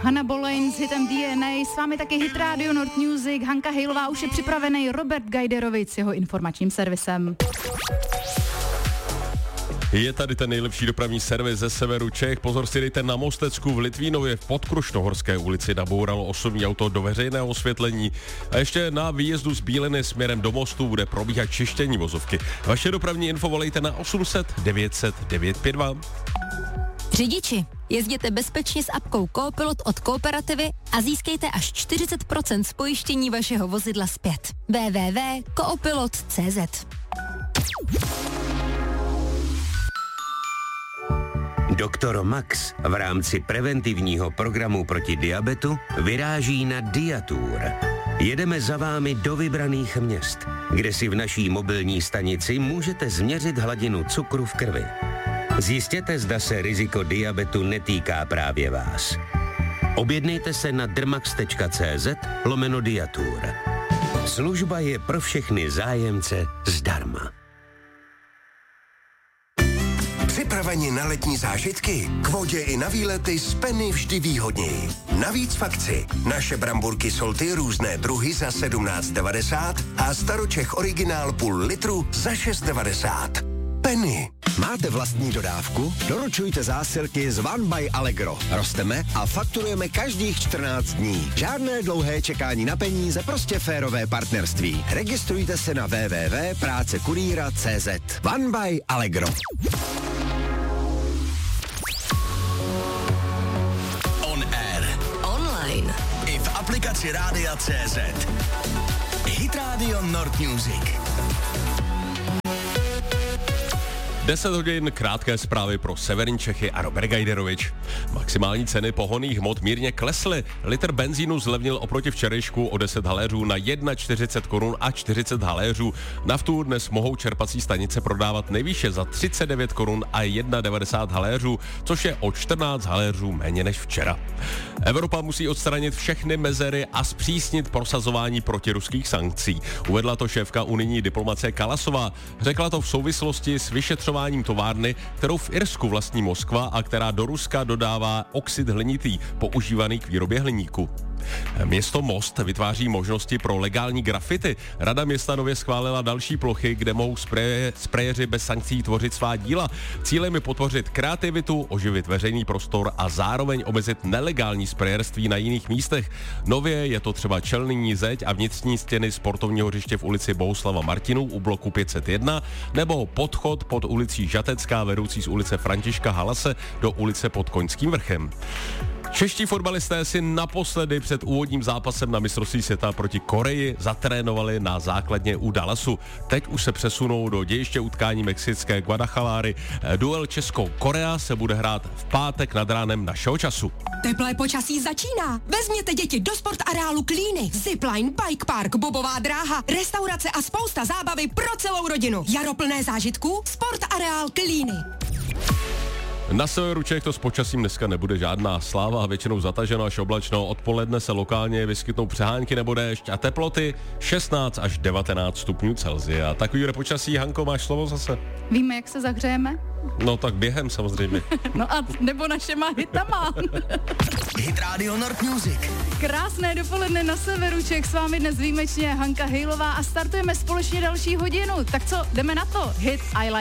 Hannah Boleyn s hitem DNA, s vámi taky Hit Radio Nord Music, Hanka Hejlová už je připravený, Robert Gajderovič s jeho informačním servisem. Je tady ten nejlepší dopravní servis ze severu Čech. Pozor si dejte, na Mostecku v Litvínově v Podkrušnohorské ulici nabouralo osobní auto do veřejného osvětlení. A ještě na výjezdu z Bíliny směrem do Mostu bude probíhat čištění vozovky. Vaše dopravní info volejte na 800 900 952. Řidiči, jezděte bezpečně s apkou Coopilot od Kooperativy a získejte až 40% z pojištění vašeho vozidla zpět. www.coopilot.cz. Doktor Max v rámci preventivního programu proti diabetu vyráží na Diatour. Jedeme za vámi do vybraných měst, kde si v naší mobilní stanici můžete změřit hladinu cukru v krvi. Zjistěte, zda se riziko diabetu netýká právě vás. Objednejte se na drmax.cz/Diatour. Služba je pro všechny zájemce zdarma. Připraveni na letní zážitky? K vodě i na výlety z Penny vždy výhodněji. Navíc v akci. Naše bramburky Solty různé druhy za 17,90 a staročech originál půl litru za 6,90. Penny. Máte vlastní dodávku? Doručujte zásilky z One by Allegro. Rosteme a fakturujeme každých 14 dní. Žádné dlouhé čekání na peníze, prostě férové partnerství. Registrujte se na www.prácekurýra.cz. One by Allegro. On air. Online. I v aplikaci Rádia.cz. Hit Radio Nord Music. 10 hodin, krátké zprávy pro severní Čechy a Robert Gajderovič. Maximální ceny pohonných hmot mírně klesly. Litr benzínu zlevnil oproti včerejšku o 10 haléřů na 1,40 korun a 40 haléřů. Naftu dnes mohou čerpací stanice prodávat nejvýše za 39 korun a 1,90 haléřů, což je o 14 haléřů méně než včera. Evropa musí odstranit všechny mezery a zpřísnit prosazování protiruských sankcí. Uvedla to šéfka unijní diplomacie Kalasová. Řekla to v souvislosti s vyšetřováním továrny, kterou v Irsku vlastní Moskva a která do Ruska dodává oxid hlinitý, používaný k výrobě hliníku. Město Most vytváří možnosti pro legální grafity. Rada města nově schválila další plochy, kde mohou sprejeři bez sankcí tvořit svá díla. Cílem je podpořit kreativitu, oživit veřejný prostor a zároveň omezit nelegální sprejerství na jiných místech. Nově je to třeba čelní zeď a vnitřní stěny sportovního hřiště v ulici Bohuslava Martinů u bloku 501 nebo podchod pod ulicí Žatecká vedoucí z ulice Františka Halase do ulice pod Koňským vrchem. Čeští fotbalisté si naposledy před úvodním zápasem na mistrovství světa proti Koreji zatrénovali na základně u Dallasu. Teď už se přesunou do dějiště utkání mexické Guadalajary. Duel Česko-Korea se bude hrát v pátek nad ránem našeho času. Teplé počasí začíná. Vezměte děti do sportareálu Klíny. Zipline, bike park, bobová dráha, restaurace a spousta zábavy pro celou rodinu. Jaro plné zážitků, sportareál Klíny. Na severu Čech to s počasím dneska nebude žádná sláva, většinou zataženo až oblačno. Odpoledne se lokálně vyskytnou přehánky nebo déšť a teploty 16 až 19 stupňů Celsia. Takový počasí, Hanko, máš slovo zase? Víme, jak se zahřejeme? No tak během samozřejmě. No a nebo našema hitama. Hit Radio Nord Music. Krásné dopoledne na severu Čech, s vámi dnes výjimečně Hanka Hejlová a startujeme společně další hodinu. Tak co, jdeme na to? Hit I Like.